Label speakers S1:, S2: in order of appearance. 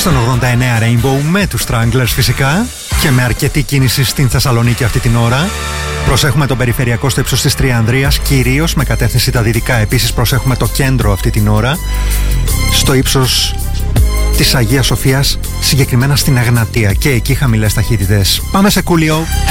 S1: Στον 89 Rainbow με τους Stranglers φυσικά και με αρκετή κίνηση στην Θεσσαλονίκη αυτή την ώρα. Προσέχουμε το περιφερειακό στο ύψος της Τριανδρίας, κυρίως με κατεύθυνση τα δυτικά. Επίσης προσέχουμε το κέντρο αυτή την ώρα, στο ύψος της Αγίας Σοφίας, συγκεκριμένα στην Εγνατία. Και εκεί χαμηλές ταχύτητες. Πάμε σε Κούλιο.